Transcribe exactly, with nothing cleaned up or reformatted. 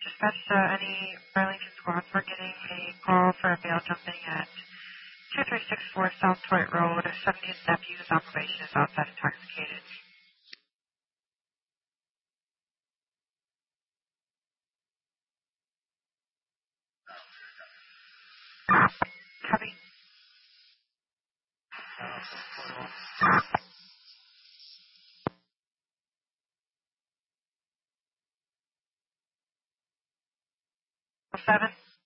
Dispatch, uh, any Burlington squads, we're getting a call for a male jumping at two three six four South Toit Road. seventieth Nephew's operation is outside intoxicated. Copy. Seven.